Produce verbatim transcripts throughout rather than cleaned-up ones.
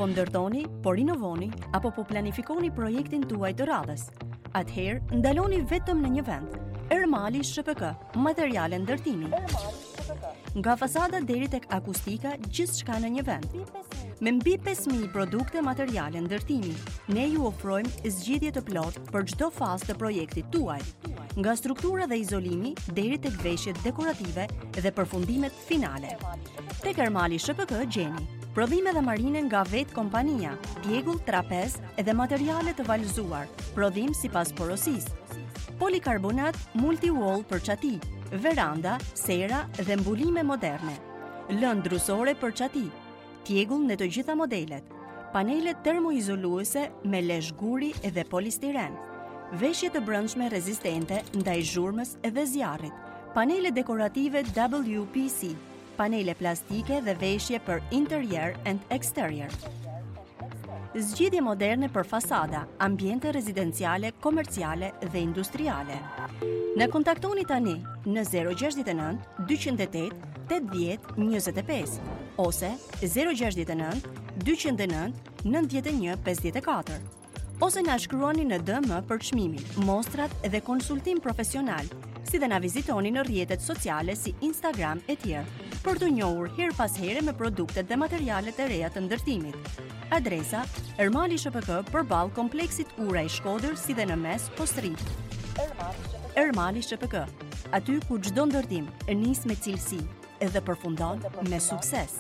po ndërtoni, po rinovoni apo po planifikoni projektin tuaj të radhës. Atëherë, ndaloni vetëm në një vend. Ermali Sh P K, materiale ndërtimi. Nga fasada deri tek akustika, gjithçka në një vend. Me mbi pesë mijë produkte materiale ndërtimi, ne ju ofrojmë zgjidhje të plotë për çdo fazë të projektit tuaj, nga struktura dhe izolimi deri tek veshjet dekorative dhe përfundimet finale. Tek Ermali Sh P K gjeni prodhime dhe marine nga vetë kompania, djegull, trapez dhe materiale të valëzuar, prodhim sipas porosisë. Polikarbonat multi-wall për çati, veranda, sera dhe mbulime moderne. Lëndë drusore për çati, tjegull në të gjitha modelet, panele termoizoluese me lesh guri dhe polistiren, veshje të brendshme rezistente ndaj zhurmës dhe zjarrit, panele dekorative W P C, panele plastike dhe veshje për interior and exterior. Zgjidhje moderne për fasada, ambiente rezidenciale, komerciale dhe industriale. Na kontaktoni tani në zero gjasht e nënt, dyqindë e tetë, tetëdhjetë, njëzet e pesë ose zero gjasht e nënt, dyqindë e nënt, nëntëdhjetë e një, pesëdhjetë e katër. Ose na shkruani në D M për çmimin, mostrat dhe konsultim profesional, si dhe na vizitoni në rrjetet sociale si Instagram e tjerë, për të njohur her pas here me produktet dhe materialet e reja të ndërtimit. Adresa: Ermali Sh P K përballë kompleksit Ura i Shkodër, si dhe në mes Postri. Ermali Sh P K, aty ku çdo ndërtim nis me cilësi dhe përfundon me sukses.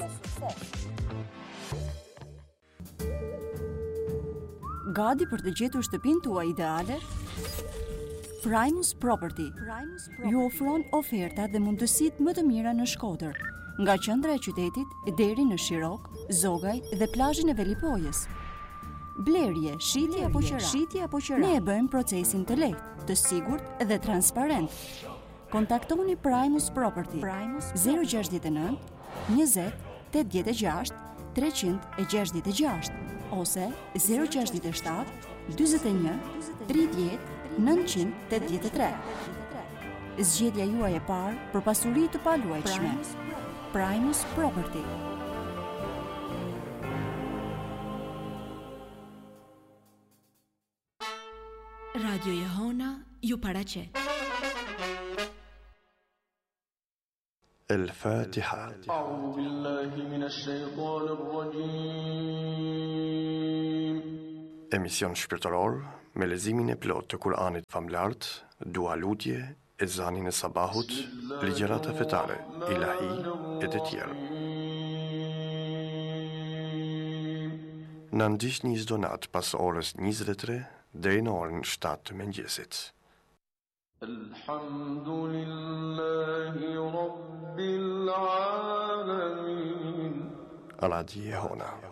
Gati për të gjetur shtëpinë tuaj ideale? Primus Property ju ofron oferta dhe mundësitë më të mira në Shkodër, nga qendra e qytetit deri në Shirok, Zogaj dhe plazhin e Velipojës. Blerje, shitje apo qira, shitje apo qira. Ne e bëjmë procesin të lehtë, të sigurt dhe transparent. Kontaktoni Primus Property zero gjasht e nënt, njëzet, tetëdhjetë e gjashtë, treqind e gjashtëdhjetë e gjashtë ose zero gjasht e shtatë, dyzet e një, tridhjetë, nëntëqind tetëdhjetë e tre. Zgjedhja juaj e parë për pasuri të paluajtshme. Primus Property. Radio Jehona ju paraqet. الفاتحة. أعوذ بالله من الشيطان الرجيم. Emision shpirtëror me leximin e plotë të Kuranit famlart, dua lutje, ezanin e sabahut, ligjërata fetare, ilahi e të tjerë. Në ndihni çdo natë pas orës njëzet e tre deri në orën shtatë të mëngjesit. Alhamdulillahi Rabbil Alamin. Radio Jehona.